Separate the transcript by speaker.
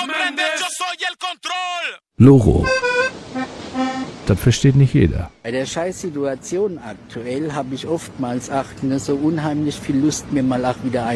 Speaker 1: Loro. Das versteht nicht jeder.
Speaker 2: Bei der Scheißsituation aktuell habe ich oftmals so unheimlich viel Lust, mir mal wieder